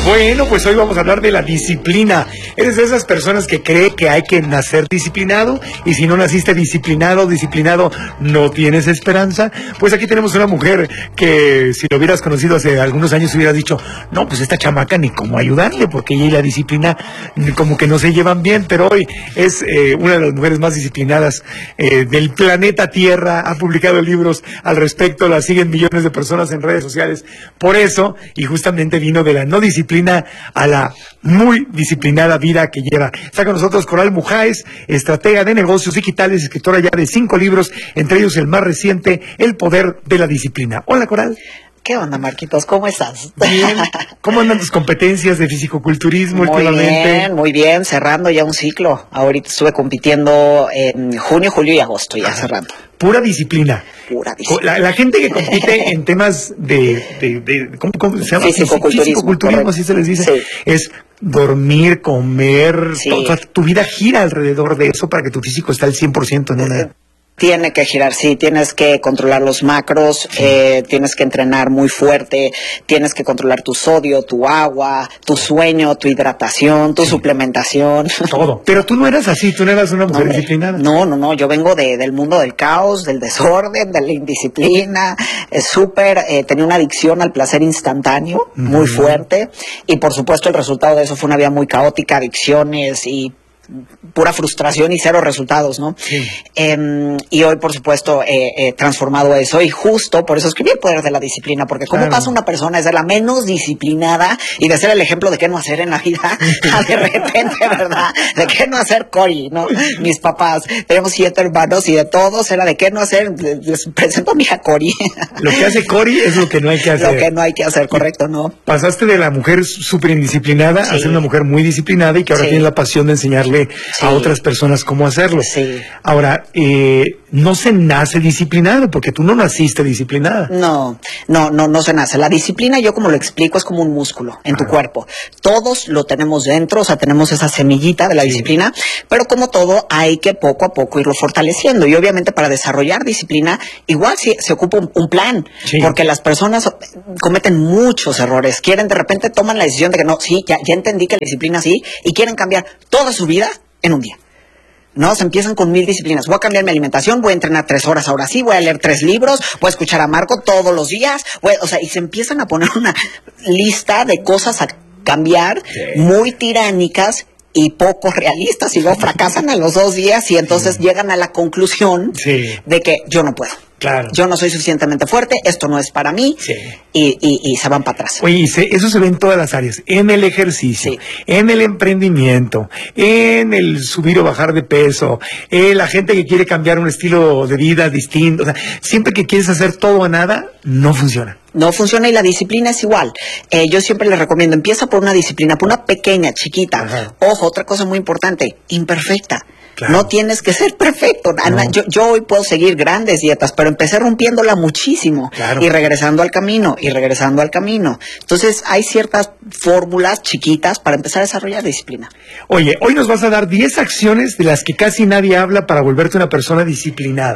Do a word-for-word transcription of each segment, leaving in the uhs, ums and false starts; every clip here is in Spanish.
Bueno, pues hoy vamos a hablar de la disciplina. Eres de esas personas que cree que hay que nacer disciplinado y si no naciste disciplinado, disciplinado, no tienes esperanza. Pues aquí tenemos una mujer que si lo hubieras conocido hace algunos años hubieras dicho, no, pues esta chamaca ni cómo ayudarle porque ella y la disciplina como que no se llevan bien, pero hoy es eh, una de las mujeres más disciplinadas eh, del planeta Tierra. Ha publicado libros al respecto, la siguen millones de personas en redes sociales. Por eso, y justamente vino de la no disciplina a la muy disciplinada vida que lleva. Está con nosotros Coral Mujáez, estratega de negocios digitales, escritora ya de cinco libros, entre ellos el más reciente, El Poder de la Disciplina. Hola, Coral. ¿Qué onda, Marquitos? ¿Cómo estás? Bien. ¿Cómo andan tus competencias de fisicoculturismo muy últimamente? Muy bien, muy bien, cerrando ya un ciclo. Ahorita estuve compitiendo en junio, julio y agosto, ya ah, cerrando. Pura disciplina. Pura disciplina. La, la gente que compite en temas de, de, de ¿cómo, cómo se llama? Fisicoculturismo. Fisicoculturismo, así se les dice. Sí. Es dormir, comer, sí. toda tu vida gira alrededor de eso para que tu físico esté al cien por ciento en una... Tiene que girar, sí, tienes que controlar los macros, sí. eh, tienes que entrenar muy fuerte, tienes que controlar tu sodio, tu agua, tu sueño, tu hidratación, tu sí. suplementación. Todo. Pero tú no eras así, tú no eras una mujer no, disciplinada. No, no, no, yo vengo de, del mundo del caos, del desorden, de la indisciplina, es súper, eh, tenía una adicción al placer instantáneo, uh-huh. muy fuerte, y por supuesto el resultado de eso fue una vida muy caótica, adicciones y pura frustración y cero resultados, ¿no? Sí. Eh, y hoy, por supuesto, he eh, eh, transformado eso y justo por eso escribí El Poder de la Disciplina, porque claro. ¿Cómo pasa una persona de ser la menos disciplinada y de ser el ejemplo de qué no hacer en la vida a de repente, ¿verdad? De qué no hacer Cory, ¿no? Mis papás, tenemos siete hermanos y de todos era de qué no hacer, les presento a mi hija Cory. Lo que hace Cory es lo que no hay que hacer. Lo que no hay que hacer, correcto, ¿no? Pasaste de la mujer súper indisciplinada sí. a ser una mujer muy disciplinada y que ahora sí. tienes la pasión de enseñarle sí. a otras personas cómo hacerlo. Sí. Ahora, eh, no se nace disciplinado, porque tú no naciste disciplinada. No, no, no, no se nace. La disciplina, yo como lo explico, es como un músculo en ah. tu cuerpo. Todos lo tenemos dentro, o sea, tenemos esa semillita de la sí. disciplina, pero como todo, hay que poco a poco irlo fortaleciendo. Y obviamente para desarrollar disciplina, igual sí, se ocupa un, un plan, sí. porque las personas cometen muchos errores. Quieren, de repente toman la decisión de que no, sí, ya, ya entendí que la disciplina sí, y quieren cambiar toda su vida en un día. No, se empiezan con mil disciplinas. Voy a cambiar mi alimentación, voy a entrenar tres horas ahora sí, voy a leer tres libros, voy a escuchar a Marco todos los días, voy, o sea, y se empiezan a poner una lista de cosas a cambiar sí. muy tiránicas y poco realistas, y luego fracasan a los dos días y entonces sí. llegan a la conclusión sí. de que yo no puedo. Claro. Yo no soy suficientemente fuerte, esto no es para mí, sí. y, y, y se van para atrás. Oye, eso se ve en todas las áreas, en el ejercicio, sí. en el emprendimiento, en el subir o bajar de peso, en la gente que quiere cambiar un estilo de vida distinto, o sea, siempre que quieres hacer todo o nada, no funciona. No funciona y la disciplina es igual. Eh, yo siempre les recomiendo, empieza por una disciplina, por una pequeña, chiquita. Ajá. Ojo, otra cosa muy importante, imperfecta. Claro. No tienes que ser perfecto. No. Yo, yo hoy puedo seguir grandes dietas, pero empecé rompiéndola muchísimo. Claro. Y regresando al camino, y regresando al camino. Entonces, hay ciertas fórmulas chiquitas para empezar a desarrollar disciplina. Oye, hoy nos vas a dar diez acciones de las que casi nadie habla para volverte una persona disciplinada.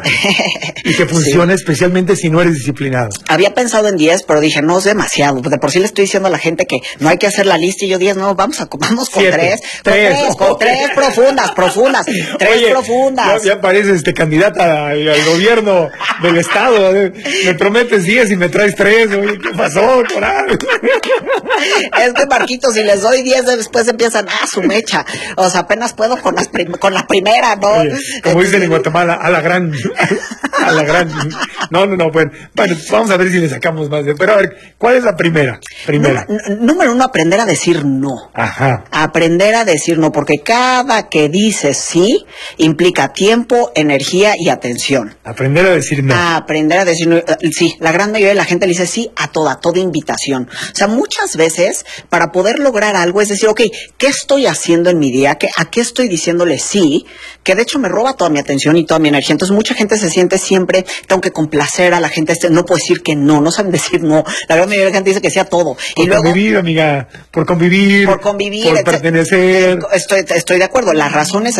Y que funciona sí. especialmente si no eres disciplinado. Había pensado en diez, pero dije, no es demasiado. De por sí le estoy diciendo a la gente que no hay que hacer la lista y yo diez, no, vamos a vamos con Siete. tres. Con tres, tres, con oh. tres profundas, profundas. Tres Oye, profundas. Ya, ya pareces este, candidata al, al gobierno del estado. Me prometes diez y me traes tres. Oye, ¿qué pasó, Coral? Es que, Marquito, si les doy diez, después empiezan, ah, su mecha. O sea, apenas puedo con, las prim con la primera, ¿no? Oye, como dicen en Guatemala, a la gran. A la gran. No, no, no. Bueno, bueno, vamos a ver si le sacamos más. Pero a ver, ¿cuál es la primera? Primera. Número, número uno, aprender a decir no. Ajá. Aprender a decir no, porque cada que dices sí, implica tiempo, energía y atención. Aprender a decir no. A aprender a decir no. Sí, la gran mayoría de la gente le dice sí a toda, a toda invitación. O sea, muchas veces, para poder lograr algo, es decir, ok, ¿qué estoy haciendo en mi día? ¿Qué, ¿A qué estoy diciéndole sí? Que de hecho me roba toda mi atención y toda mi energía. Entonces, mucha gente se siente siempre, tengo que complacer a la gente, no puedo decir que no, no saben decir no. La gran mayoría de la gente dice que sí a todo. Por y luego, convivir, amiga, por convivir. Por convivir. Por pertenecer. Estoy, estoy de acuerdo, las razones están, pero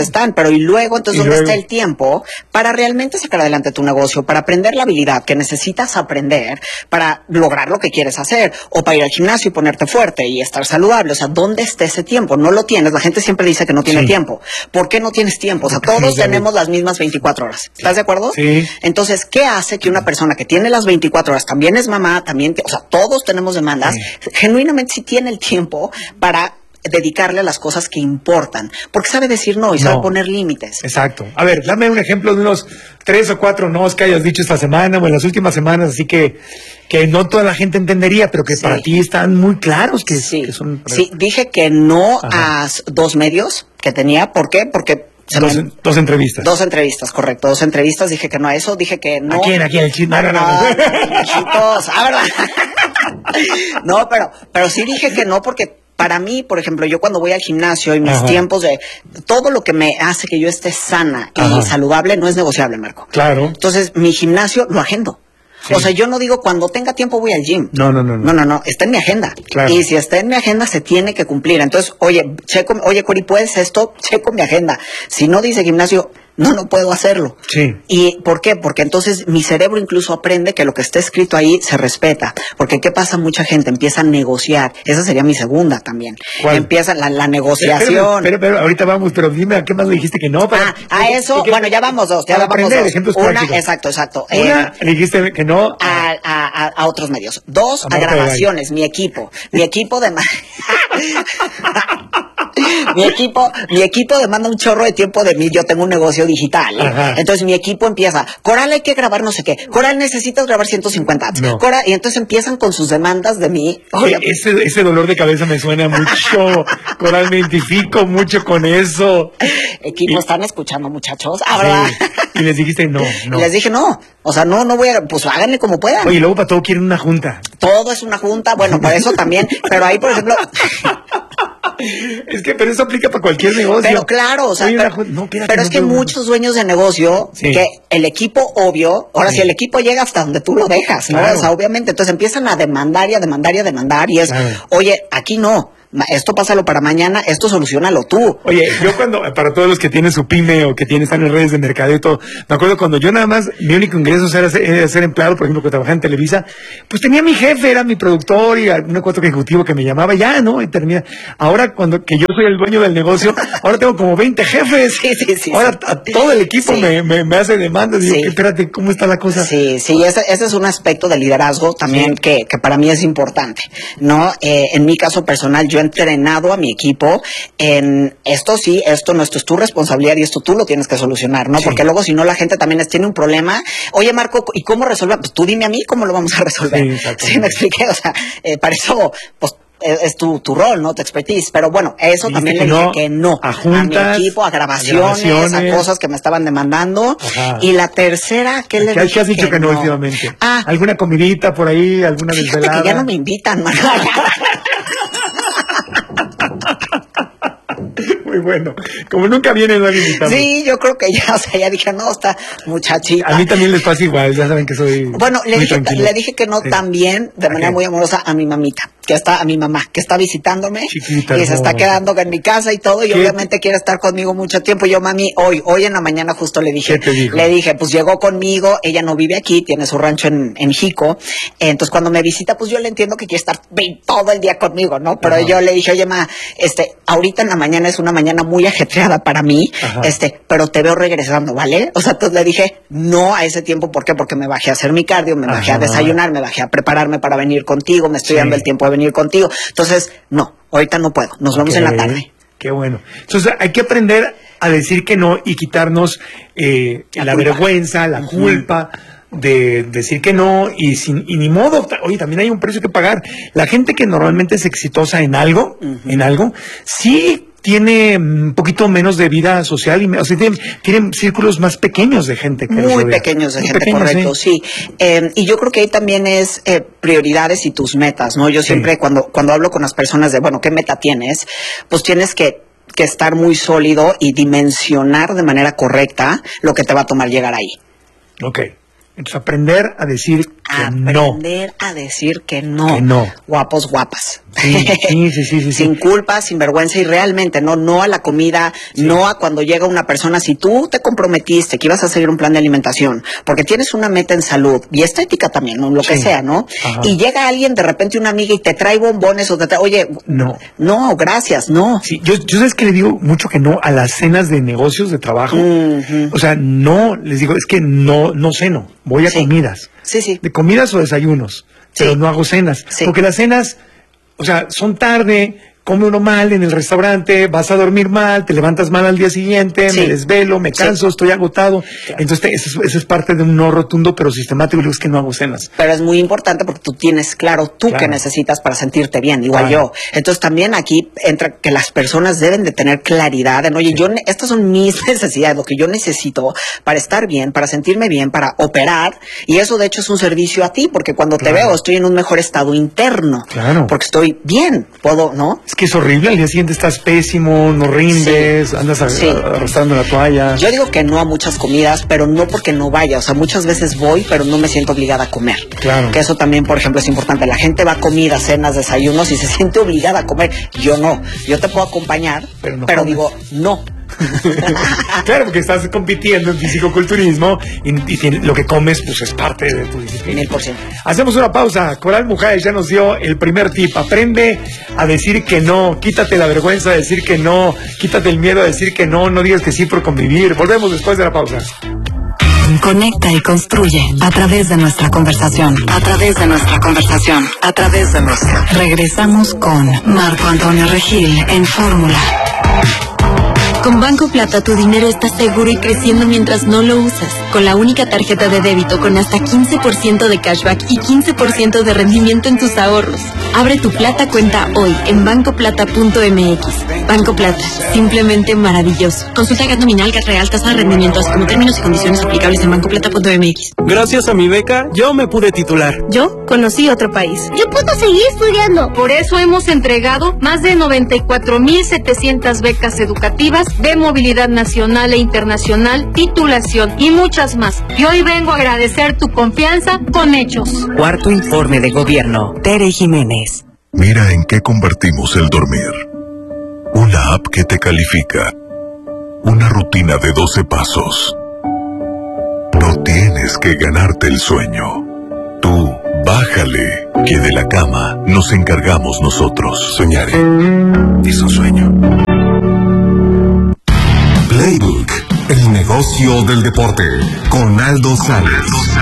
Claro, y luego, entonces, Y ¿dónde luego- está el tiempo para realmente sacar adelante tu negocio, para aprender la habilidad que necesitas aprender para lograr lo que quieres hacer, o para ir al gimnasio y ponerte fuerte y estar saludable? O sea, ¿dónde está ese tiempo? No lo tienes. La gente siempre dice que no tiene Sí. tiempo. ¿Por qué no tienes tiempo? O sea, Porque todos ya tenemos las mismas veinticuatro horas. ¿Estás de acuerdo? Sí. Entonces, ¿qué hace que una persona que tiene las veinticuatro horas, también es mamá, también, o sea, todos tenemos demandas, Sí. genuinamente sí tiene el tiempo para dedicarle a las cosas que importan, porque sabe decir no y sabe No. poner límites. Exacto. A ver, dame un ejemplo de unos tres o cuatro nos que hayas dicho esta semana o en las últimas semanas, así que que no toda la gente entendería, pero que Sí. para ti están muy claros que, Sí, que son... sí, dije que no Ajá. a s- dos medios que tenía. ¿Por qué? Porque se Dos, me- dos entrevistas. dos entrevistas, correcto, dos entrevistas. Dije que no a eso, dije que no. ¿A quién? ¿A quién? ¿El chino? No, No, no, no, no. no, chiquitos, ah, ¿verdad? No, pero, pero sí dije que no porque para mí, por ejemplo, yo cuando voy al gimnasio y mis Ajá. tiempos de todo lo que me hace que yo esté sana y Ajá. saludable no es negociable, Marco. Claro. Entonces, mi gimnasio lo agendo. Sí. O sea, yo no digo cuando tenga tiempo voy al gym. No, no, no, no. No, no, no, está en mi agenda. Claro. Y si está en mi agenda, se tiene que cumplir. Entonces, oye, checo, oye, Cori, ¿puedes esto? Checo mi agenda. Si no dice gimnasio, no, no puedo hacerlo. Sí. ¿Y por qué? Porque entonces mi cerebro incluso aprende que lo que está escrito ahí se respeta. Porque ¿qué pasa? Mucha gente empieza a negociar. Esa sería mi segunda también. ¿Cuál? Empieza la, la Espérame, negociación. espérame, espérame, ahorita vamos, pero dime, ¿a qué más le dijiste que no? Para, Ah, a eso, ¿qué- bueno, ya vamos dos, ya para vamos aprender, dos. ejemplos Una, prácticos. exacto, exacto. Una, Eh, le dijiste que no. a, a, a, a otros medios. Dos, A a Marta de grabaciones, mi equipo. Mi equipo de... mi equipo, mi equipo demanda un chorro de tiempo de mí. Yo tengo un negocio digital. ¿eh? Ajá. Entonces mi equipo empieza, Coral, hay que grabar no sé qué. Coral, necesitas grabar ciento cincuenta. No. Coral, y entonces empiezan con sus demandas de mí. Oye, E- ese, ese dolor de cabeza me suena mucho. Coral, me identifico mucho con eso. equipo, y- ¿están escuchando, muchachos? Ah, ¿verdad? Sí. Y les dijiste no, no. Y les dije, no, o sea, no, no voy a, pues háganle como puedan. Oye, luego para todo quieren una junta. Todo es una junta, bueno, por eso también, pero ahí, por ejemplo, Es que, pero eso aplica para cualquier negocio. pero claro, o sea, Oye, una pero, jun- no, espérate, pero no es que puedo. muchos dueños de negocio, Sí. que el equipo, obvio, ahora Sí. si el equipo llega hasta donde tú lo dejas, ¿no? Claro. O sea, obviamente, entonces empiezan a demandar y a demandar y a demandar, y es, Claro. oye, aquí no, ma- esto pásalo para mañana, esto solucionalo tú. Oye, yo cuando, para todos los que tienen su pyme o que tienen, están en redes de mercadeo y todo, me acuerdo cuando yo nada más, mi único ingreso era ser, era ser empleado, por ejemplo, que trabajaba en Televisa, pues tenía mi jefe, era mi productor y un cuatro ejecutivo que me llamaba, ya, ¿no? Y termina. Ahora, cuando que yo soy el dueño del negocio, ahora tengo como veinte jefes. Sí, sí, sí, Ahora sí. a todo el equipo Sí. me, me, me hace demandas y Sí. yo, espérate, ¿cómo está la cosa? Sí, sí, ese, ese es un aspecto de liderazgo también Sí. que, que para mí es importante, ¿no? Eh, en mi caso personal, yo he entrenado a mi equipo en esto sí, esto no, esto es tu responsabilidad y esto tú lo tienes que solucionar, ¿no? Sí. Porque luego si no la gente también es- tiene un problema. Oye, Marco, ¿y cómo resolver? Pues tú dime a mí cómo lo vamos a resolver. Sí, exactamente. Sí, me expliqué, o sea, eh, para eso, pues, es, es tu, tu rol, ¿no? Tu expertise. Pero bueno, eso Dijiste también que le dije no que no. a juntas, mi equipo, a a grabaciones, a, grabaciones. cosas que me estaban demandando. Ajá. Y la tercera, ¿qué le ¿Qué, dije? qué has dicho que no, últimamente? Ah, ¿Alguna comidita por ahí? ¿Alguna fíjate desvelada? que ya no me invitan, Marco. Muy bueno. Como nunca viene nadie invitando. Sí, yo creo que ya, o sea, ya dije, no, está muchachita. A mí también les pasa igual, ya saben que soy Bueno, le muy dije, tranquilo. le dije que no Sí. también, de ¿A manera qué? muy amorosa, a mi mamita, que está, a mi mamá, que está visitándome Chiquita, y se está hermosa. quedando en mi casa y todo, y ¿Qué? obviamente quiere estar conmigo mucho tiempo. Y yo, mami, hoy, hoy en la mañana justo le dije, ¿Qué te dijo? le dije, pues llegó conmigo, ella no vive aquí, tiene su rancho en, en Jico, entonces cuando me visita, pues yo le entiendo que quiere estar ve- todo el día conmigo, ¿no? Pero Ajá. yo le dije, oye, ma, este, ahorita en la mañana es una mañana muy ajetreada para mí, Ajá. este, pero te veo regresando, ¿vale? O sea, entonces le dije, no a ese tiempo, ¿por qué? Porque me bajé a hacer mi cardio, me bajé a Ajá. desayunar, me bajé a prepararme para venir contigo, me estoy Sí. dando el tiempo de venir contigo. Entonces, no, ahorita no puedo, nos vemos en la Ok, tarde. Qué bueno. Entonces hay que aprender a decir que no y quitarnos eh, La la, culpa. vergüenza, la culpa de decir que no y sin y ni modo. ta- Oye, también hay un precio que pagar. La gente que normalmente es exitosa en algo, Ujú. en algo, sí tiene un poquito menos de vida social y me- o sea, tienen, tienen círculos más pequeños de gente. Que los Muy rodea. pequeños de Muy gente, pequeños, correcto, sí. Eh, y yo creo que ahí también es eh, prioridades y tus metas, ¿no? Yo Sí. siempre cuando, cuando hablo con las personas de, bueno, ¿qué meta tienes? Pues tienes que, que estar muy sólido y dimensionar de manera correcta lo que te va a tomar llegar ahí. Ok. Entonces aprender a decir que no. Aprender a decir que no. Que no. Guapos, guapas. Sí, sí, sí, sí, sí. Sin culpa, sin vergüenza y realmente no, no a la comida, sí. no a cuando llega una persona. Si tú te comprometiste que ibas a seguir un plan de alimentación, porque tienes una meta en salud y estética también, ¿no? Lo sí. que sea, ¿no? Ajá. Y llega alguien, de repente una amiga y te trae bombones o te trae, oye, no, no, gracias, no. Sí, yo, yo sabes que le digo mucho que no a las cenas de negocios de trabajo. Uh-huh. O sea, no, les digo, es que no, no ceno, voy a sí. comidas. Sí, sí. De comidas o desayunos, sí. pero no hago cenas. Sí. Porque las cenas, o sea, son tarde, come uno mal en el restaurante, vas a dormir mal, te levantas mal al día siguiente, sí. me desvelo, me canso, sí. estoy agotado. Claro. Entonces, te, eso, eso es parte de un no rotundo, pero sistemático, y digo, es que no hago cenas. Pero es muy importante porque tú tienes claro tú claro. que necesitas para sentirte bien, igual claro. yo. Entonces, también aquí entra que las personas deben de tener claridad en, oye, sí. yo, estas son mis necesidades, lo que yo necesito para estar bien, para sentirme bien, para operar, y eso de hecho es un servicio a ti, porque cuando claro. te veo estoy en un mejor estado interno. Claro. Porque estoy bien, puedo, ¿no? Es que es horrible, al día siguiente estás pésimo, no rindes, sí. andas a, sí. arrastrando la toalla. Yo digo que no a muchas comidas, pero no porque no vaya, o sea, muchas veces voy, pero no me siento obligada a comer. Claro. Que eso también, por ejemplo, es importante. La gente va a comidas, cenas, desayunos y se siente obligada a comer. Yo no. Yo te puedo acompañar, pero, no pero digo, no. Claro, porque estás compitiendo en fisicoculturismo y, y tiene, lo que comes pues es parte de tu disciplina. Mil por ciento. Hacemos una pausa. Coral Mujáez ya nos dio el primer tip. Aprende a decir que no. Quítate la vergüenza de decir que no. Quítate el miedo de decir que no. No digas que sí por convivir. Volvemos después de la pausa. Conecta y construye a través de nuestra conversación. A través de nuestra conversación. A través de nuestra. Regresamos con Marco Antonio Regil en Fórmula. Con Banco Plata tu dinero está seguro y creciendo mientras no lo usas. Con la única tarjeta de débito con hasta quince por ciento de cashback y quince por ciento de rendimiento en tus ahorros. Abre tu Plata cuenta hoy en banco plata punto m x. Banco Plata, simplemente maravilloso. Consulta G A T nominal, G A T real, tasa de rendimiento, así como términos y condiciones aplicables en banco plata punto m x. Gracias a mi beca, yo me pude titular. Yo conocí otro país. Yo puedo seguir estudiando. Por eso hemos entregado más de noventa y cuatro mil setecientas becas educativas de movilidad nacional e internacional, titulación y muchas más. Y hoy vengo a agradecer tu confianza con hechos. Cuarto informe de gobierno. Tere Jiménez. Mira en qué convertimos el dormir. Una app que te califica. Una rutina de doce pasos. No tienes que ganarte el sueño. Tú, bájale, que de la cama nos encargamos nosotros. Soñaré. Es un sueño. Playbook, el negocio del deporte, con Aldo Sales.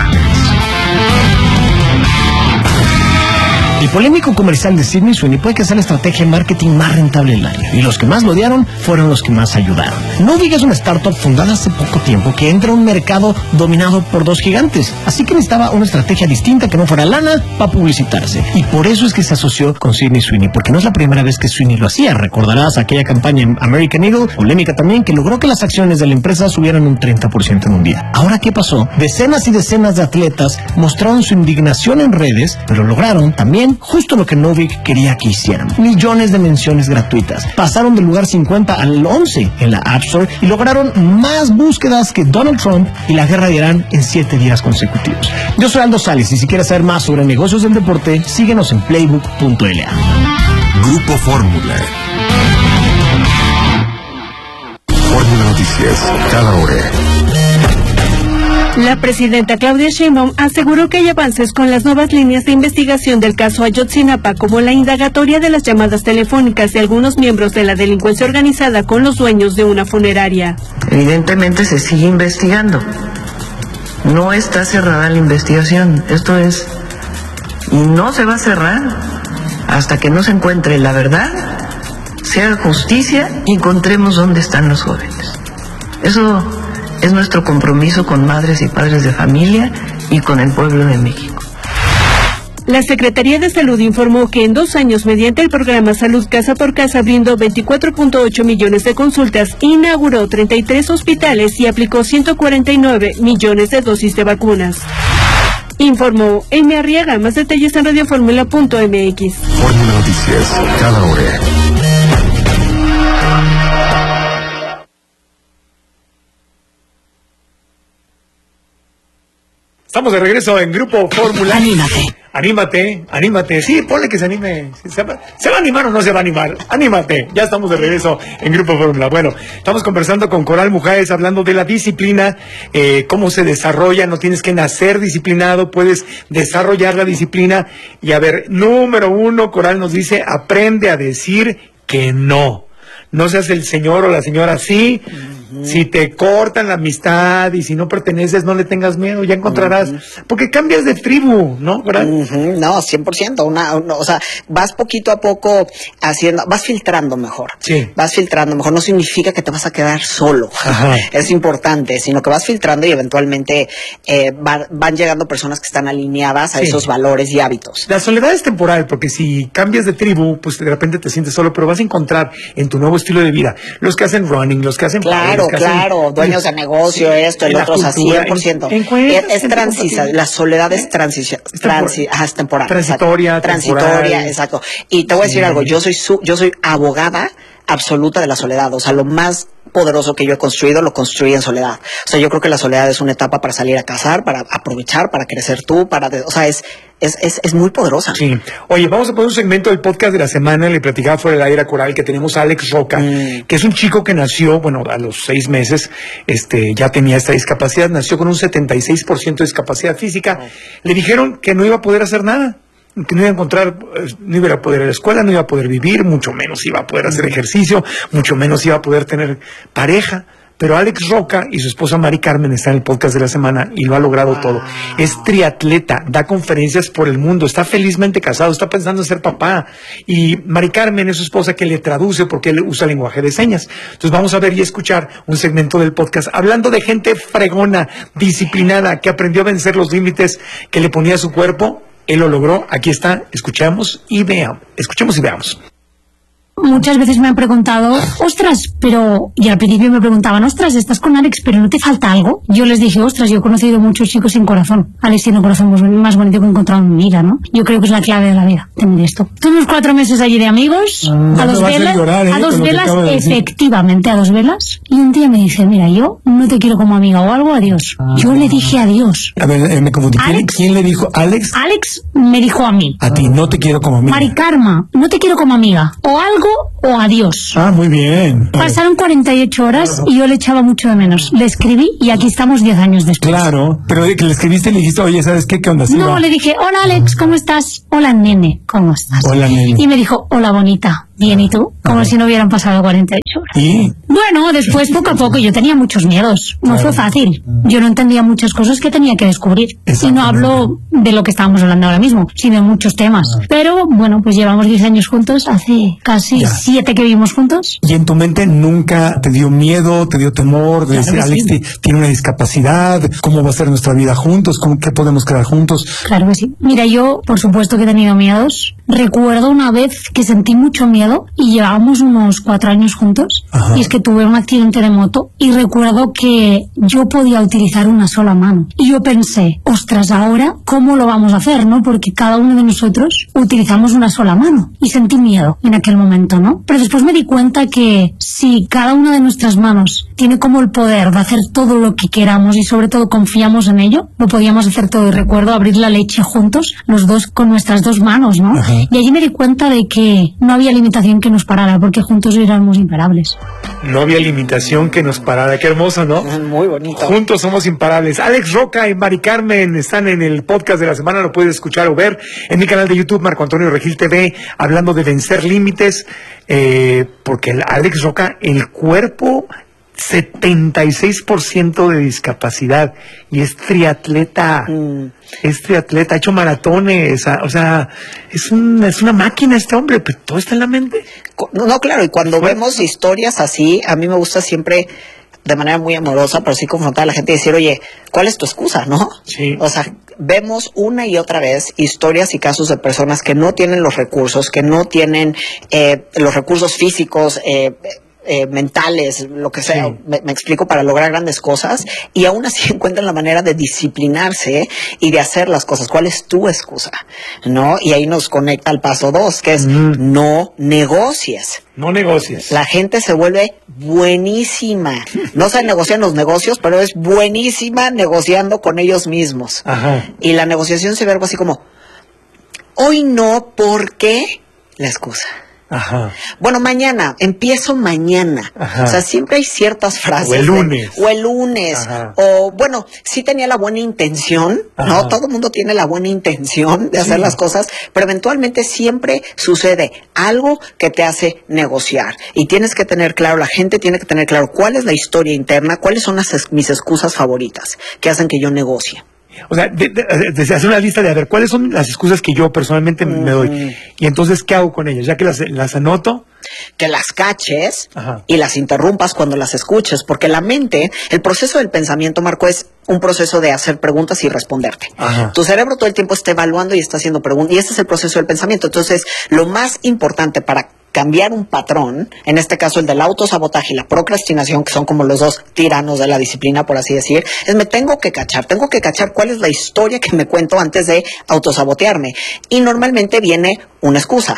El polémico comercial de Sydney Sweeney puede que sea la estrategia de marketing más rentable del año, y los que más lo odiaron fueron los que más ayudaron. Novig es una startup fundada hace poco tiempo que entra a un mercado dominado por dos gigantes, así que necesitaba una estrategia distinta que no fuera lana para publicitarse, y por eso es que se asoció con Sydney Sweeney, porque no es la primera vez que Sweeney lo hacía. Recordarás aquella campaña en American Eagle, polémica también, que logró que las acciones de la empresa subieran un treinta por ciento en un día. Ahora, ¿qué pasó? Decenas y decenas de atletas mostraron su indignación en redes, pero lograron también justo lo que Novig quería que hicieran. Millones de menciones gratuitas. Pasaron del lugar cincuenta al once en la App Store y lograron más búsquedas que Donald Trump y la guerra de Irán en siete días consecutivos. Yo soy Aldo Sales y si quieres saber más sobre negocios del deporte, síguenos en playbook punto l a. Grupo Fórmula. Fórmula Noticias, cada hora. La presidenta Claudia Sheinbaum aseguró que hay avances con las nuevas líneas de investigación del caso Ayotzinapa, como la indagatoria de las llamadas telefónicas de algunos miembros de la delincuencia organizada con los dueños de una funeraria. Evidentemente se sigue investigando. No está cerrada la investigación. Esto es... Y no se va a cerrar hasta que no se encuentre la verdad, se haga justicia y encontremos dónde están los jóvenes. Eso... es nuestro compromiso con madres y padres de familia y con el pueblo de México. La Secretaría de Salud informó que en dos años, mediante el programa Salud Casa por Casa, brindó veinticuatro punto ocho millones de consultas, inauguró treinta y tres hospitales y aplicó ciento cuarenta y nueve millones de dosis de vacunas. Informó Amy Arriaga. Más detalles en radio fórmula punto m x. Fórmula Noticias, cada hora. Estamos de regreso en Grupo Fórmula. Anímate. Anímate, anímate. Sí, ponle que se anime. ¿Se va, ¿Se va a animar o no se va a animar? Anímate. Ya estamos de regreso en Grupo Fórmula. Bueno, estamos conversando con Coral Mujáez, hablando de la disciplina, eh, cómo se desarrolla. No tienes que nacer disciplinado, puedes desarrollar la disciplina. Y a ver, número uno, Coral nos dice, aprende a decir que no. No seas el señor o la señora así. Uh-huh. Si te cortan la amistad y si no perteneces, no le tengas miedo, ya encontrarás. Uh-huh. Porque cambias de tribu, ¿no? Uh-huh. No, cien por ciento. Una, una, o sea, vas poquito a poco haciendo, vas filtrando mejor. Sí. Vas filtrando mejor. No significa que te vas a quedar solo. Ajá. Es importante, sino que vas filtrando y eventualmente eh, va, van llegando personas que están alineadas a sí. esos valores y hábitos. La soledad es temporal, porque si cambias de tribu, pues de repente te sientes solo, pero vas a encontrar en tu nuevo estilo de vida los que hacen running, los que hacen claro, que claro, hacen, dueños de negocio, sí, esto, el otro, o sea, cien por ciento. Es, es transisa, la soledad es transición, es, transi, ah, es temporal. Transitoria, transitoria, temporal. Exacto. Y te voy a decir sí. algo, yo soy su, yo soy abogada absoluta de la soledad, o sea, lo más poderoso que yo he construido, lo construí en soledad. O sea, yo creo que la soledad es una etapa para salir a cazar, para aprovechar, para crecer tú, para, de, o sea, es, es, es, es muy poderosa. Sí. Oye, vamos a poner un segmento del podcast de la semana, le platicaba fuera del aire a Coral, que tenemos a Alex Roca, mm. que es un chico que nació, bueno, a los seis meses, este, ya tenía esta discapacidad, nació con un setenta y seis por ciento de discapacidad física. Oh. Le dijeron que no iba a poder hacer nada, que no iba a encontrar, no iba a poder ir a la escuela, no iba a poder vivir, mucho menos iba a poder hacer ejercicio, mucho menos iba a poder tener pareja. Pero Alex Roca y su esposa Mari Carmen están en el podcast de la semana y lo ha logrado wow. todo. Es triatleta, da conferencias por el mundo, está felizmente casado, está pensando en ser papá. Y Mari Carmen es su esposa que le traduce porque él usa lenguaje de señas. Entonces vamos a ver y escuchar un segmento del podcast hablando de gente fregona, disciplinada, que aprendió a vencer los límites que le ponía a su cuerpo. Él lo logró, aquí está, escuchamos y veamos, escuchemos y veamos. Muchas veces me han preguntado, ostras, pero, y al principio me preguntaban, ostras, estás con Alex, pero ¿no te falta algo? Yo les dije, ostras, yo he conocido muchos chicos sin corazón. Alex tiene un corazón más bonito que he encontrado en mi vida, ¿no? Yo creo que es la clave de la vida, tener esto. Tuvimos cuatro meses allí de amigos, ah, a dos velas, a, llorar, ¿eh? a dos velas, efectivamente, a dos velas. Y un día me dice, mira, yo no te quiero como amiga o algo, adiós. Ah. Yo le dije adiós. A ver, eh, me confundí. Alex, ¿quién le dijo? ¿Alex? Alex me dijo a mí. A ti, no te quiero como amiga. Mari Karma, no te quiero como amiga. O algo o adiós. Ah, muy bien. Pasaron cuarenta y ocho horas claro. y yo le echaba mucho de menos. Le escribí y aquí estamos diez años después. Claro, pero de que le escribiste y le dijiste, oye, ¿sabes qué? ¿Qué onda? ¿Sí no, va? Le dije, hola Alex, ¿cómo estás? Hola nene, ¿cómo estás? Hola nene. Y me dijo, hola bonita. Bien, ¿y tú? Como Ajá. si no hubieran pasado cuarenta y ocho horas. ¿Y? Bueno, después poco a poco yo tenía muchos miedos. No claro. fue fácil. Yo no entendía muchas cosas que tenía que descubrir. Y no hablo de lo que estábamos hablando ahora mismo, sino de muchos temas. Ajá. Pero bueno, pues llevamos diez años juntos, hace casi ya. siete que vivimos juntos. ¿Y en tu mente nunca te dio miedo, te dio temor de claro decir, Alex sí. tiene una discapacidad, cómo va a ser nuestra vida juntos, cómo, qué podemos crear juntos? Claro que sí. Mira, yo por supuesto que he tenido miedos. Recuerdo una vez que sentí mucho miedo y llevábamos unos cuatro años juntos. Ajá. Y es que tuve un accidente de moto y recuerdo que yo podía utilizar una sola mano. Y yo pensé, ostras, ahora, ¿cómo lo vamos a hacer, no? Porque cada uno de nosotros utilizamos una sola mano. Y sentí miedo en aquel momento, ¿no? Pero después me di cuenta que si cada una de nuestras manos tiene como el poder de hacer todo lo que queramos y sobre todo confiamos en ello, lo podíamos hacer todo. Y recuerdo abrir la leche juntos, los dos con nuestras dos manos, ¿no? Ajá. Y allí me di cuenta de que no había limitación que nos parara, porque juntos éramos imparables. No había limitación que nos parara, qué hermoso, ¿no? Muy bonito. Juntos somos imparables. Alex Roca y Mari Carmen están en el podcast de la semana, lo puedes escuchar o ver en mi canal de YouTube, Marco Antonio Regil T V, hablando de vencer límites, eh, porque el Alex Roca, el cuerpo, setenta y seis por ciento de discapacidad y es triatleta, mm. es triatleta, ha hecho maratones, o sea, es, un, es una máquina este hombre, pero todo está en la mente. No, claro, y cuando bueno. vemos historias así, a mí me gusta siempre de manera muy amorosa, pero sí confrontar a la gente y decir, oye, ¿cuál es tu excusa, no? Sí. O sea, vemos una y otra vez historias y casos de personas que no tienen los recursos, que no tienen eh, los recursos físicos, eh, eh, mentales, lo que sea, Sí. me, me explico, para lograr grandes cosas, y aún así encuentran la manera de disciplinarse y de hacer las cosas. ¿Cuál es tu excusa? ¿No? Y ahí nos conecta al paso dos, que es mm. no negocies. No negocies. La gente se vuelve buenísima. No sabe negociar los negocios, pero es buenísima negociando con ellos mismos. Ajá. Y la negociación se ve algo así como, hoy no, porque la excusa. Ajá. Bueno, mañana, empiezo mañana. Ajá. O sea, siempre hay ciertas frases. O el lunes. De, o el lunes. Ajá. O, bueno, sí tenía la buena intención, Ajá. ¿no? Todo el mundo tiene la buena intención de hacer Sí. las cosas, pero eventualmente siempre sucede algo que te hace negociar. Y tienes que tener claro, la gente tiene que tener claro cuál es la historia interna, cuáles son las, mis excusas favoritas que hacen que yo negocie. O sea, de, de, de, de hacer una lista de a ver cuáles son las excusas que yo personalmente mm. me doy. Y entonces, ¿qué hago con ellas? Ya que las, las anoto. Que las caches. Ajá. Y las interrumpas cuando las escuches. Porque la mente, el proceso del pensamiento, Marco, es un proceso de hacer preguntas y responderte. Ajá. Tu cerebro todo el tiempo está evaluando y está haciendo preguntas. Y este es el proceso del pensamiento. Entonces, lo más importante para cambiar un patrón, en este caso el del autosabotaje y la procrastinación, que son como los dos tiranos de la disciplina, por así decir, es me tengo que cachar, tengo que cachar cuál es la historia que me cuento antes de autosabotearme. Y normalmente viene una excusa.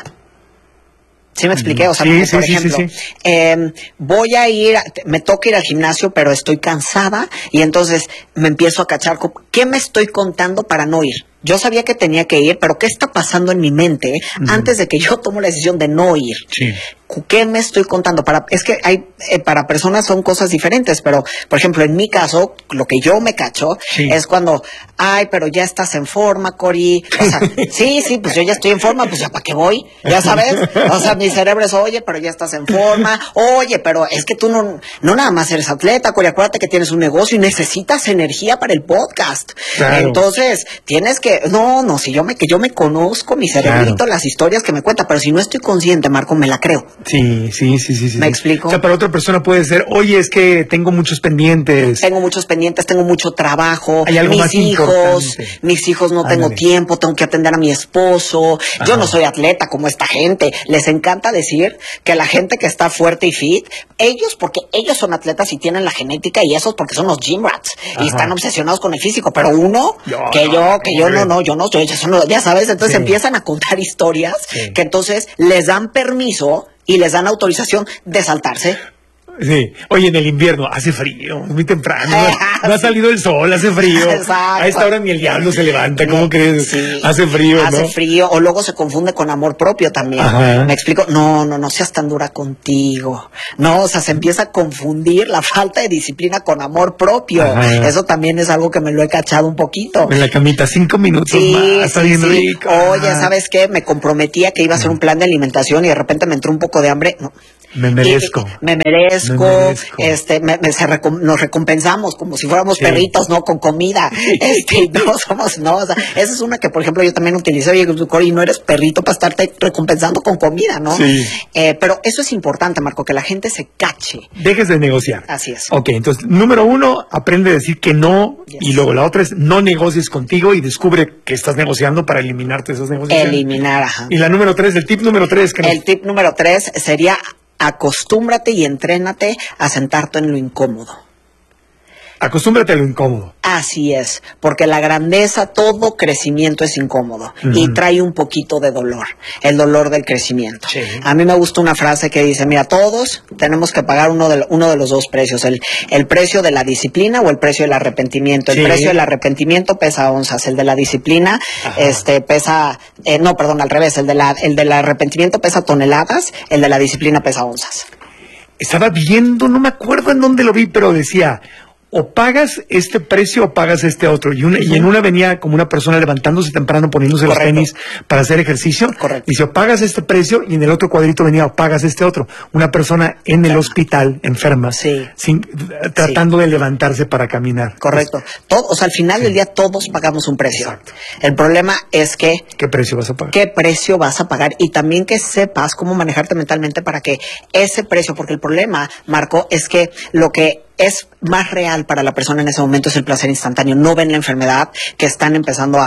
¿Sí me expliqué? O sea, sí, como, sí, por sí, ejemplo, sí, sí. Eh, voy a ir, me toca ir al gimnasio, pero estoy cansada y entonces me empiezo a cachar, ¿qué me estoy contando para no ir? Yo sabía que tenía que ir, pero ¿qué está pasando en mi mente uh-huh. antes de que yo tomo la decisión de no ir? Sí. ¿Qué me estoy contando? Para, es que hay eh, para personas son cosas diferentes, pero, por ejemplo, en mi caso, lo que yo me cacho sí. es cuando, ay, pero ya estás en forma, Cori. O sea, sí, sí, pues yo ya estoy en forma, pues ya para qué voy, ya sabes. O sea, mi cerebro es, oye, pero ya estás en forma, oye, pero es que tú no, no nada más eres atleta, Cori, acuérdate que tienes un negocio y necesitas energía para el podcast. Claro. Entonces, tienes que, no, no, si yo me, que yo me conozco, mi cerebrito, claro. las historias que me cuenta, pero si no estoy consciente, Marco, me la creo. Sí, sí, sí, sí, sí. ¿Me sí. explico? O sea, para otra persona puede ser, oye, es que tengo muchos pendientes. Tengo muchos pendientes, tengo mucho trabajo. Hay algo mis más hijos, importante. mis hijos no Ándale. tengo tiempo, tengo que atender a mi esposo. Ajá. Yo no soy atleta como esta gente. Les encanta decir que la gente que está fuerte y fit, ellos porque ellos son atletas y tienen la genética y esos porque son los gym rats. Ajá. Y están obsesionados con el físico. Pero uno, yo, que no, yo, que yo no, no, yo no, yo, yo, ya sabes, entonces sí. empiezan a contar historias sí. que entonces les dan permiso y les dan autorización de saltarse. Sí. Oye, en el invierno hace frío, muy temprano, no, no ha salido el sol, hace frío. Exacto. A esta hora ni el diablo se levanta, ¿cómo crees? Sí. Hace frío, Hace ¿no? frío, o luego se confunde con amor propio también. Ajá. Me explico, no, no, no seas tan dura contigo. No, o sea, se empieza a confundir la falta de disciplina con amor propio. Ajá. Eso también es algo que me lo he cachado un poquito. En la camita, cinco minutos sí, más, está sí, bien sí. rico. Oye, ¿sabes qué? Me comprometía que iba a hacer un plan de alimentación y de repente me entró un poco de hambre. No. Me merezco. Y, me merezco, me merezco. este, me, me, se recom, nos recompensamos como si fuéramos sí. perritos, ¿no? Con comida. Este, no somos, no, o sea, esa es una que, por ejemplo, yo también utilicé, oye, Cori, no eres perrito para estarte recompensando con comida, ¿no? Sí. Eh, pero eso es importante, Marco, que la gente se cache. Dejes de negociar. Así es. Ok, entonces, número uno, aprende a decir que no, yes. y luego la otra es no negocies contigo y descubre que estás negociando para eliminarte esas negociaciones. Eliminar, ajá. Y la número tres, el tip número tres. Que el nos... tip número tres sería acostúmbrate y entrénate a sentarte en lo incómodo. Acostúmbrate a lo incómodo. Así es, porque la grandeza, todo crecimiento es incómodo uh-huh. y trae un poquito de dolor, el dolor del crecimiento. Sí. A mí me gusta una frase que dice, mira, todos tenemos que pagar uno de, uno de los dos precios, el, el precio de la disciplina o el precio del arrepentimiento. El sí. precio del arrepentimiento pesa onzas, el de la disciplina Ajá. este pesa, eh, no, perdón, al revés, el, de la, el del arrepentimiento pesa toneladas, el de la disciplina pesa onzas. Estaba viendo, no me acuerdo en dónde lo vi, pero decía... o pagas este precio o pagas este otro. Y, una, uh-huh. y en una venía como una persona levantándose temprano, poniéndose Correcto. los tenis para hacer ejercicio. Correcto. Y dice, o pagas este precio, y en el otro cuadrito venía, o pagas este otro. Una persona en el hospital, enferma, sí. sin, tratando sí. de levantarse para caminar. Correcto. Todo, o sea, al final sí. del día todos pagamos un precio. Exacto. El problema es que... ¿Qué precio vas a pagar? ¿Qué precio vas a pagar? Y también que sepas cómo manejarte mentalmente para que ese precio, porque el problema, Marco, es que lo que es más real para la persona en ese momento es el placer instantáneo. No ven la enfermedad que están empezando a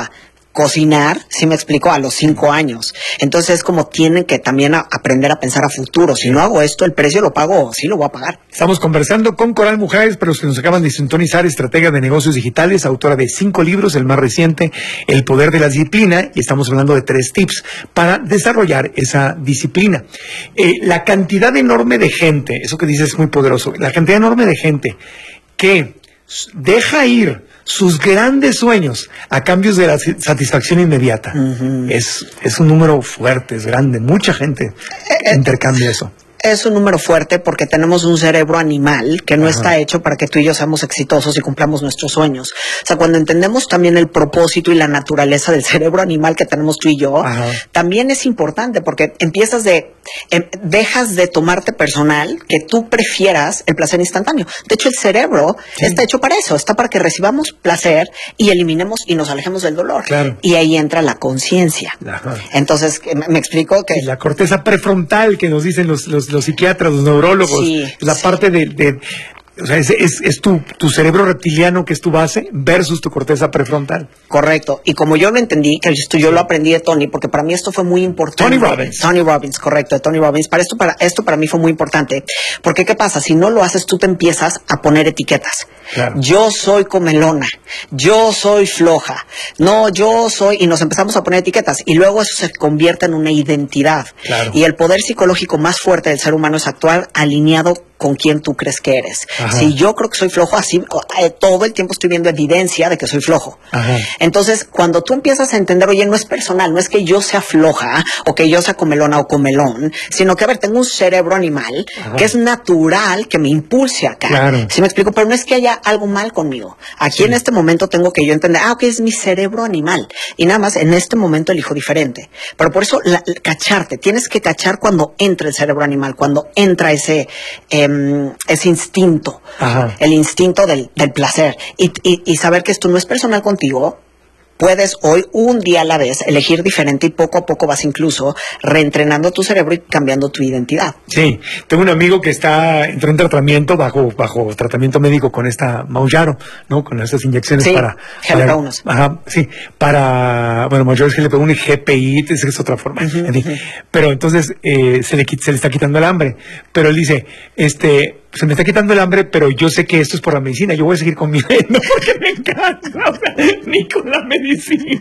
cocinar, si me explico, a los cinco años. Entonces es como tienen que también a aprender a pensar a futuro. Si no hago esto, el precio lo pago, sí lo voy a pagar. Estamos conversando con Coral Mujeres, pero los que nos acaban de sintonizar, estratega de negocios digitales, autora de cinco libros, el más reciente, El poder de la disciplina, y estamos hablando de tres tips para desarrollar esa disciplina. Eh, la cantidad enorme de gente, eso que dices es muy poderoso, la cantidad enorme de gente que deja ir sus grandes sueños a cambios de la satisfacción inmediata. Uh-huh. Es, es un número fuerte, es grande. Mucha gente eh, intercambia eso. Es un número fuerte porque tenemos un cerebro animal que no Ajá. está hecho para que tú y yo seamos exitosos y cumplamos nuestros sueños. O sea, cuando entendemos también el propósito y la naturaleza del cerebro animal que tenemos tú y yo, Ajá. también es importante porque empiezas de, em, dejas de tomarte personal que tú prefieras el placer instantáneo. De hecho, el cerebro sí. está hecho para eso, está para que recibamos placer y eliminemos y nos alejemos del dolor. Claro. Y ahí entra la conciencia. Entonces, me, me explico que... Y la corteza prefrontal que nos dicen los... los los psiquiatras, los neurólogos, sí, la sí. parte de, de o sea, es, es, es tu, tu cerebro reptiliano que es tu base versus tu corteza prefrontal. Correcto. Y como yo lo entendí, que esto yo lo aprendí de Tony, porque para mí esto fue muy importante. Tony Robbins. Tony Robbins, correcto, de Tony Robbins. Para esto, para esto para mí fue muy importante. Porque ¿qué pasa? Si no lo haces, tú te empiezas a poner etiquetas. Claro. Yo soy comelona, yo soy floja, no, yo soy... Y nos empezamos a poner etiquetas. Y luego eso se convierte en una identidad. Claro. Y el poder psicológico más fuerte del ser humano es actuar alineado con quien tú crees que eres. Ajá. Si yo creo que soy flojo, así eh, todo el tiempo estoy viendo evidencia de que soy flojo. Ajá. Entonces, cuando tú empiezas a entender, oye, no es personal, no es que yo sea floja o que yo sea comelona o comelón, sino que, a ver, tengo un cerebro animal Ajá. que es natural, que me impulse acá. Claro. ¿Sí me explico? Pero no es que haya algo mal conmigo. Aquí sí. en este momento tengo que yo entender, ah, ok, es mi cerebro animal. Y nada más, en este momento elijo diferente. Pero por eso, la, la, cacharte, tienes que cachar cuando entra el cerebro animal, cuando entra ese... Eh, ese instinto, Ajá. el instinto del, del placer y, y, y saber que esto no es personal contigo. Puedes hoy, un día a la vez, elegir diferente y poco a poco vas incluso reentrenando tu cerebro y cambiando tu identidad. Sí, tengo un amigo que está entró en tratamiento, bajo bajo tratamiento médico con esta Mounjaro, ¿no? Con esas inyecciones sí, para... G L P uno. Ajá, sí, para... Bueno, Mounjaro es G L P uno y G P I, esa es otra forma. Uh-huh, uh-huh. Pero entonces eh, se, le, se le está quitando el hambre. Pero él dice, este... se me está quitando el hambre, pero yo sé que esto es por la medicina. Yo voy a seguir comiendo porque me encanta. O sea, ni con la medicina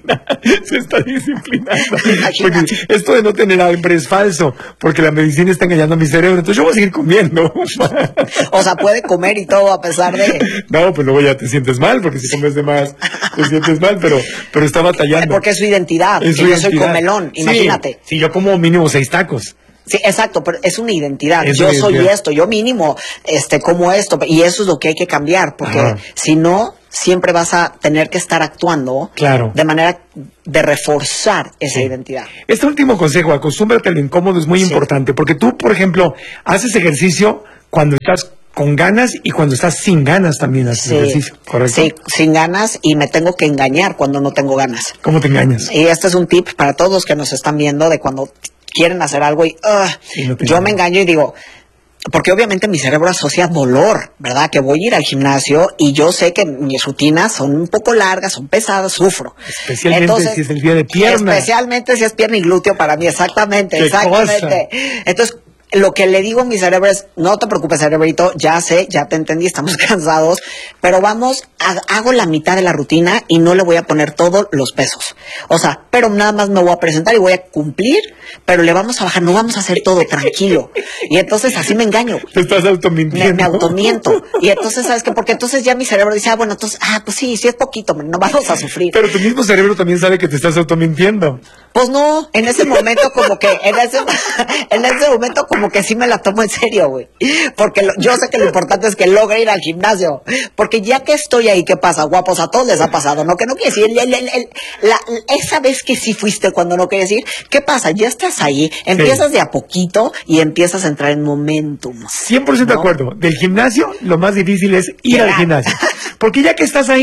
se está disciplinando. Porque esto de no tener hambre es falso, porque la medicina está engañando a mi cerebro. Entonces yo voy a seguir comiendo. O sea, puede comer y todo a pesar de... No, pues luego ya te sientes mal, porque si comes de más, te sientes mal, pero, pero está batallando. Porque es su identidad. Es su yo identidad. Soy comelón, imagínate. Sí, sí, yo como mínimo seis tacos. Sí, exacto, pero es una identidad. Es yo una soy identidad. esto, yo mínimo este como esto, y eso es lo que hay que cambiar, porque Ajá. si no, siempre vas a tener que estar actuando claro. de manera de reforzar esa sí. identidad. Este último consejo, acostúmbrate a lo incómodo, es muy sí. importante, porque tú, por ejemplo, haces ejercicio cuando estás con ganas y cuando estás sin ganas también haces sí, ejercicio, ¿correcto? Sí, sin ganas y me tengo que engañar cuando no tengo ganas. ¿Cómo te engañas? Y este es un tip para todos los que nos están viendo de cuando quieren hacer algo y uh, no yo me engaño y digo, porque obviamente mi cerebro asocia dolor, ¿verdad? Que voy a ir al gimnasio y yo sé que mis rutinas son un poco largas, son pesadas, sufro. Especialmente Entonces, si es el día de pierna. Especialmente si es pierna y glúteo para mí, exactamente, ¿Qué exactamente. cosa? Entonces, lo que le digo a mi cerebro es, no te preocupes, cerebrito, ya sé, ya te entendí, estamos cansados, pero vamos, ha, hago la mitad de la rutina y no le voy a poner todos los pesos. O sea, pero nada más me voy a presentar y voy a cumplir, pero le vamos a bajar, no vamos a hacer todo tranquilo. Y entonces así me engaño. Te estás automintiendo. Me, me automiento. Y entonces, ¿sabes qué? Porque entonces ya mi cerebro dice, ah, bueno, entonces, ah, pues sí, sí es poquito, no vamos a sufrir. Pero tu mismo cerebro también sabe que te estás automintiendo. Pues no, en ese momento como que, en ese, en ese momento como que sí me la tomo en serio, güey. Porque lo, yo sé que lo importante es que logre ir al gimnasio. Porque ya que estoy ahí, ¿qué pasa? Guapos, a todos les ha pasado, ¿no? Que no quiere decir, el, el, el, la, esa vez que sí fuiste cuando no querías ir, ¿qué pasa? Ya estás ahí, empiezas sí. de a poquito y empiezas a entrar en momentum. cien por ciento ¿no? de acuerdo. Del gimnasio, lo más difícil es ir Llegar. al gimnasio. Porque ya que estás ahí,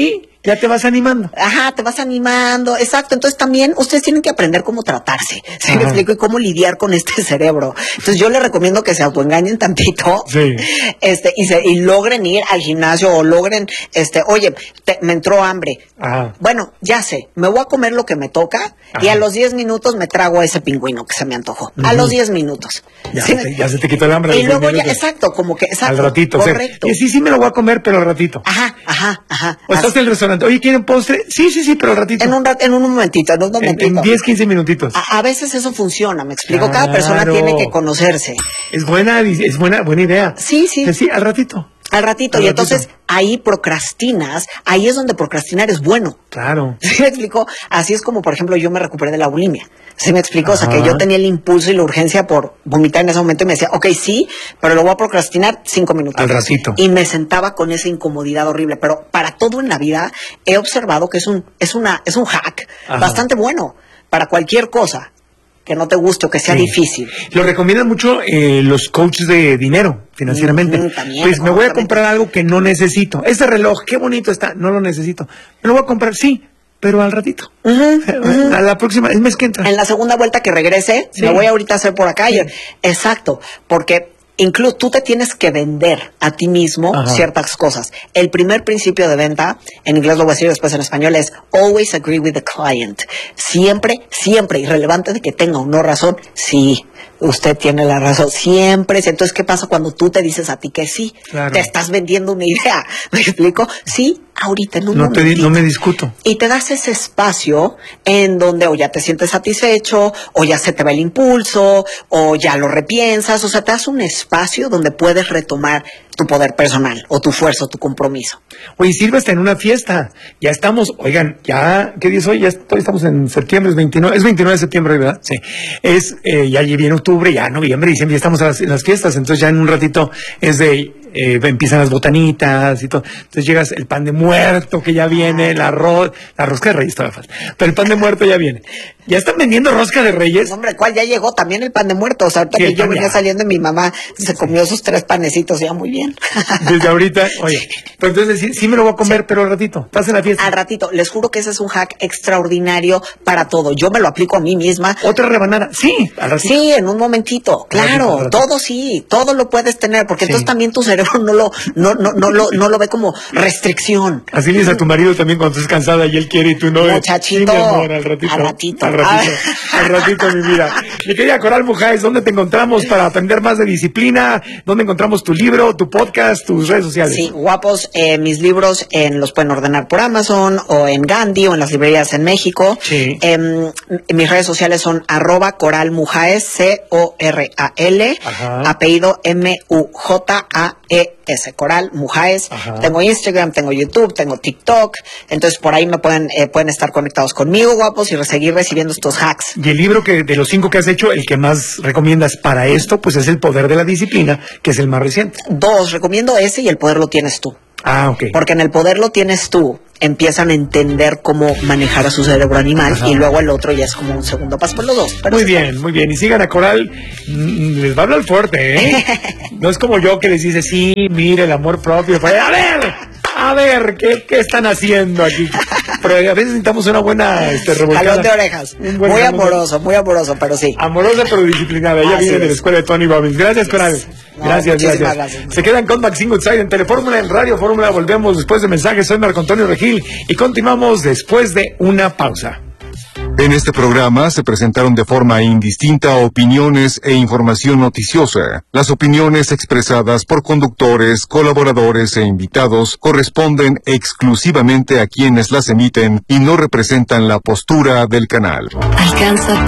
Ya te vas animando. Ajá, te vas animando, exacto. Entonces también ustedes tienen que aprender cómo tratarse, ¿sí me explico? Y cómo lidiar con este cerebro. Entonces yo les recomiendo que se autoengañen tantito, sí. este, y, se, y logren ir al gimnasio o logren, este, oye, te, me entró hambre. Ajá. Bueno, ya sé, me voy a comer lo que me toca. Ajá. Y a los diez minutos me trago ese pingüino que se me antojó. Uh-huh. A los diez minutos. Ya, ¿sí? se, ya se te quitó el hambre. Y luego ya, exacto, como que, exacto. Al ratito, correcto. O sea, sí, sí me lo voy a comer, pero al ratito. Ajá, ajá, ajá. O estás en el restaurante, oye, ¿quieren postre? Sí, sí, sí, pero al ratito. En un rat, en un momentito, en un momentito. En, en diez, quince minutitos. A, a veces eso funciona, me explico. Claro. Cada persona tiene que conocerse. Es buena, es buena, buena idea. Sí, sí. Sí, al ratito. Al ratito, Al y ratito. Entonces ahí procrastinas, ahí es donde procrastinar es bueno. Claro. ¿Sí me explico? Así es como, por ejemplo, yo me recuperé de la bulimia. ¿Sí me explico? Ajá. O sea, que yo tenía el impulso y la urgencia por vomitar en ese momento y me decía, ok, sí, pero lo voy a procrastinar cinco minutos. Al ratito. Y me sentaba con esa incomodidad horrible. Pero para todo en la vida he observado que es un, es una, es un hack Ajá. bastante bueno para cualquier cosa que no te guste o que sea sí. difícil. Lo recomiendan mucho eh, los coaches de dinero, financieramente. Mm, también, pues me voy a comprar algo que no necesito. Este reloj, qué bonito está, no lo necesito. Me lo voy a comprar, sí, pero al ratito. Uh-huh, uh-huh. A la próxima, el mes que entra. En la segunda vuelta que regrese, sí. me voy ahorita a hacer por acá. Sí. Exacto, porque incluso tú te tienes que vender a ti mismo Ajá. ciertas cosas. El primer principio de venta, en inglés lo voy a decir después en español, es always agree with the client. Siempre, siempre, irrelevante de que tenga o no razón, sí, usted tiene la razón, siempre. Entonces, ¿qué pasa cuando tú te dices a ti que sí? Claro. Te estás vendiendo una idea. ¿Me explico? Sí, ahorita en un no momentito. Te, no me discuto. Y te das ese espacio en donde o ya te sientes satisfecho, o ya se te va el impulso, o ya lo repiensas, o sea, te das un espacio donde puedes retomar tu poder personal, o tu fuerza, o tu compromiso. Oye, sirve hasta en una fiesta. Ya estamos, oigan, ya, ¿qué día es hoy? Ya estoy, estamos en septiembre, es veintinueve, es veintinueve de septiembre, ¿verdad? Sí. Es, eh, ya viene octubre, ya noviembre, diciembre, ya estamos en las, en las fiestas, entonces ya en un ratito es de, eh, empiezan las botanitas y todo. Entonces llegas el pan de muerto que ya viene, el arroz, la rosca de reyes todavía falta, pero el pan de muerto ya viene. ¿Ya están vendiendo rosca de reyes? Hombre, ¿cuál ya llegó? También el pan de muerto. O sea, ahorita sí, que yo venía ya. saliendo y mi mamá se comió esos tres panecitos ya muy bien. Desde ahorita, oye, pero entonces sí, sí me lo voy a comer, sí. pero al ratito, estás en la fiesta. Al ratito, les juro que ese es un hack extraordinario para todo. Yo me lo aplico a mí misma. ¿Otra rebanada? Sí, al ratito. Sí, en un momentito, claro, ratito, todo sí, todo lo puedes tener, porque sí. entonces también tu cerebro no lo, no, no, no, lo, no lo ve como restricción. Así le dices a tu marido también cuando estés cansada y él quiere y tú no. Muchachito, sí, mi amor, al ratito. Al ratito. Al ratito. Al ratito, mi vida. Mi querida Coral Mujáez, ¿dónde te encontramos para aprender más de disciplina? ¿Dónde encontramos tu libro, tu podcast, tus redes sociales? Sí, guapos, eh, mis libros en, los pueden ordenar por Amazon o en Gandhi o en las librerías en México. Sí. Eh, mis redes sociales son arroba Coral Mujáez, C O R A L, Ajá. apellido M U J A E S, Coral Mujáez. Ajá. Tengo Instagram, tengo YouTube, tengo TikTok, entonces por ahí me pueden, eh, pueden estar conectados conmigo, guapos, y seguir recibiendo estos hacks. Y el libro que de los cinco que has hecho, el que más recomiendas para esto, pues es El Poder de la Disciplina, que es el más reciente. Dos, recomiendo ese y El Poder lo tienes tú. Ah, ok. Porque en El Poder lo tienes tú, empiezan a entender cómo manejar a su cerebro animal. Ajá. Y luego el otro ya es como un segundo paso por los dos. Pero muy bien, está. Muy bien. Y sigan a Coral, les va a hablar fuerte, ¿eh? No es como yo que les dice, sí, mire, el amor propio. Pues, a ver, a ver, ¿qué, qué están haciendo aquí? Pero a veces necesitamos una buena este, revolcada. Jalón de orejas. Muy amoroso, muy amoroso, pero sí. Amorosa pero disciplinada. Ella ah, viene sí de la escuela de Tony Robbins. Gracias, Coral. No, gracias, gracias. gracias. Se quedan con Maxine Goodside en Telefórmula, en Radio Fórmula. Volvemos después de mensajes. Soy Marco Antonio Regil y continuamos después de una pausa. En este programa se presentaron de forma indistinta opiniones e información noticiosa. Las opiniones expresadas por conductores, colaboradores e invitados corresponden exclusivamente a quienes las emiten y no representan la postura del canal. Alcanza